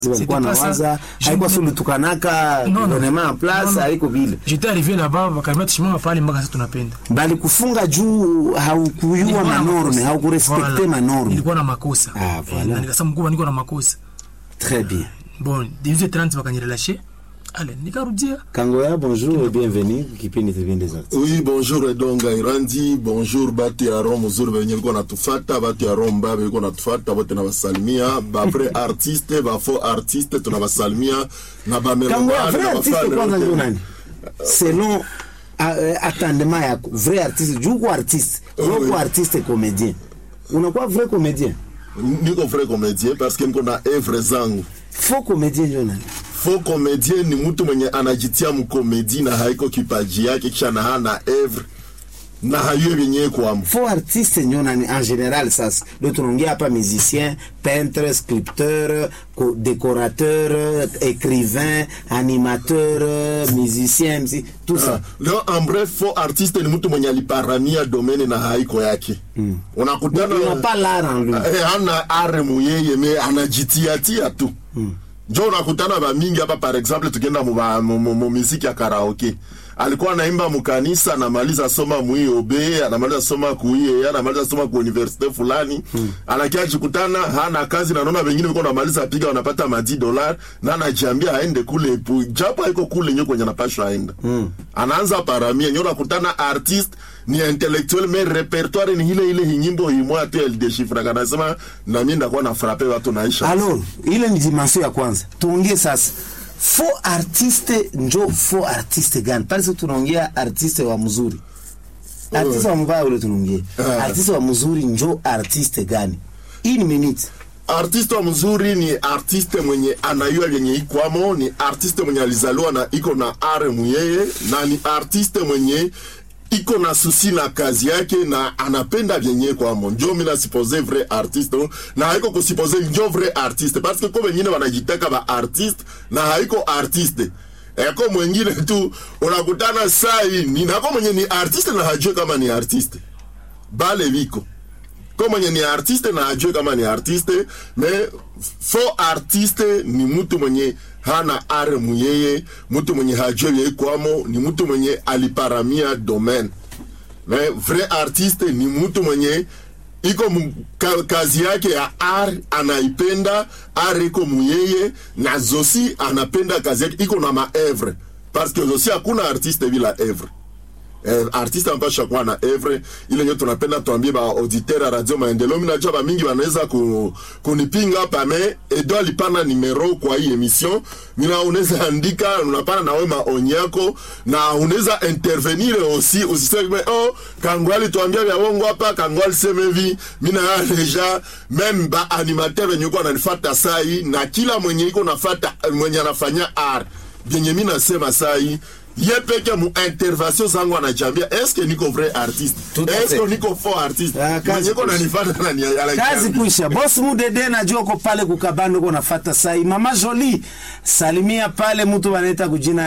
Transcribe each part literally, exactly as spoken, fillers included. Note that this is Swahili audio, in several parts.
Walikuwa nawaza haiko sulu tukanaka gouvernement en place haiko vile. J'étais arrivé là-bas wakaleta shimama pale mpaka sasa tunapenda. Bali kufunga juu haukuyua manorme, haukurespecte manorme. Ilikuwa na makosa. Ah voilà. Nikasema mkubwa niko na makosa. Très bien. Bon, dix-huit heures trente wakanirelâcher. Allez, nikarudia. Kangoya, bonjour et bienvenue. Kipindi T V des artistes. Oui, bonjour Edonga Irandi, bonjour batu ya Rome, mzuri venye liko natufata, batu ya Rome babe liko natufata, bote na basalimia, ba vrai artiste, ba faux artiste, tuna basalimia, na ba melomane, Kangoya, vrai artiste kwanza ndio nani? Selon attendement yako, vrai artiste, juu kwa artiste, juu kwa artiste comédien. Unakuwa vrai comédien? Niko vrai comédien parce que niko na œuvre zangu. Faux comédien ndio nani? Faux comédien ni mtu mwenye anajitia mkomedi na haiko kipaji yake kisha na hana œuvre na hayo yenyewe kwa mfu. Faux artiste ndio nani en général sasa? Ndio tunaongea hapa musicien, peintre, sculpteur, décorateur, écrivain, animateur, musicien, tout ça. Ah, leo en bref faux artiste ni mtu mwenye aliparamia domaine na haiko yake. Mm. Unakutana na pas l'art en lui. Eh, hana art muyeye me anajitia tia tu. Mm. Jo unakutana ba mingi hapa par exemple tukienda mu mu muziki ya karaoke. Alikuwa anaimba mkanisa anamaliza soma muiobe, anamaliza soma kuiye, anamaliza soma ku universite fulani. Hmm. Anakia jikutana hana kazi na naona wengine wako wanamaliza piga wanapata madi dollars na anajiambia aende kule pu japo haiko kule nyoko kwenye anapashwa aenda. Hmm. Anaanza paramia nyora kutana artiste ni intellectuel mais repertoire ni ile ile nyimbo himwa tu elle déchiffre kana sema na mimi ndakuwa na frapper watu naisha. Alors, ile ni dimension ya kwanza. Tuongee sasa faux artiste njo faux artiste gani? Pale sisi tunaongea artiste wa mzuri. Artiste wa mbaya ule tunaongea. Artiste wa mzuri njo artiste gani? In minute. Artiste wa mzuri ni artiste mwenye anayua yenye ikwamo, ni artiste mwenye alizaliwa na iko na are muyeye, na ni artiste mwenye iko na susi na kazi yake na anapenda vyenye kwa mo. Njo mina suppose vrai artiste na haiko kusipoze njo vrai artiste parce que kwa wengine wanajitaka ba artiste na haiko artiste. Eko mwengine tu unakutana sai ni nako mwenye ni artiste na hajue kama ni artiste. Bale viko. Kwa mwenye ni artiste na hajue kama ni artiste, mais faux artiste ni mtu mwenye hana are muyeye, mtu mwenye hajue yeye kwamo, ni mtu mwenye aliparamia domaine. Mais vrai artiste ni mtu mwenye iko kazi yake ya art anaipenda, art iko muyeye na zosi anapenda kazi yake iko na maevre. Parce que zosi hakuna artiste bila evre. Eh, artiste ampasha kwa na evre ile nyo tunapenda tuambie ba auditeur radio maendeleo. Mimi najua ba mingi wanaweza ku, kunipinga hapa me Edo alipana numero kwa hii emission. Mimi unaweza andika unapana na wewe maoni yako na unaweza intervenir aussi usiseme oh Kangwali tuambia vya wongo hapa Kangwali semevi. Mimi na deja même ba animateur wenye uko ananifuata sai na kila mwenye iko nafuata mwenye anafanya art bien mimi nasema sai ye peke mu intervention zangu anajambia est-ce que niko vrai artiste, est-ce que niko faux artiste. Mwenye kona nifata na ni ala kazi kuisha. Boss Mudede najua uko pale kukabando uko nafuata sai. Mama Jolie salimia pale mtu wanaita kujina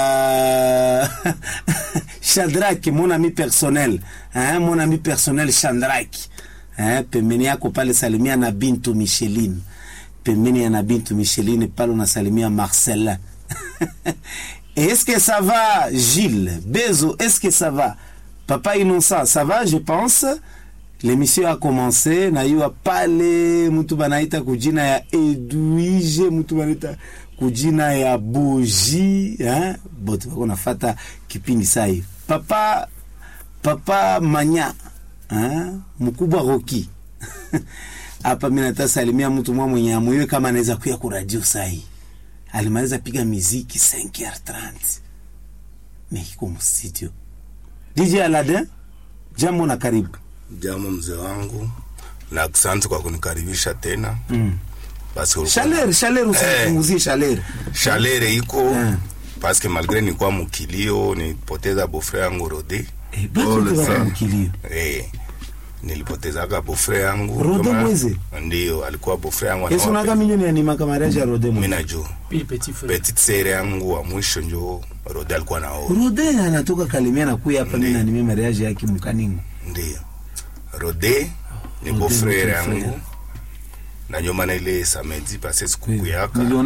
ya Shadrack mon ami personnel, hein mon ami personnel Shadrack. Hein pembeni yako pale salimia na Bintu Micheline. Pembeni ya na Bintu Micheline pale unasalimia Marcelin. Est-ce que ça va, Gilles? Bezo, est-ce que ça va? Papa Innocent, ça va, je pense. L'émission a commencé. Na yuwa pale, mutu banaita kujina ya Edwige, mutu banaita kujina ya Boji. Hein? Botu, wako nafata kipindi sai. Papa, Papa Manya. Hein? Mkubwa Rocky. Hapa mimi nataka salimia mtu mwa mwenye amoyo kama anaweza kuya ku radio sai. Alimaliza piga muziki cinq heures trente. Mehiko mstudio. D J Aladdin, jambo na karibu. Jambo mzee wangu. Na asante kwa kunikaribisha tena. Mm. Basi Chaler, chaler usipunguzie eh, chaler. Chaler iko mm. Parce que malgré ni kwa mukilio nilipoteza beau-frère yangu Rode. Eh, bado kwa mukilio. Eh. Nilipoteza ka beau-frère yangu. Rode mweze. Ndio alikuwa beau-frère yangu. Yesu naga milioni ya nima kama mariage ya Rode mweze. Mimi najua. Petit frère. Petite sœur yangu wa mwisho ndio Rode alikuwa nao. Rode anatoka Kalemia na kuya hapa mimi na nime mariage yake Mkaningo. Ndio. Rode ni beau-frère yangu. na ndio maana ile samedi pase siku Oui. yaka Niliona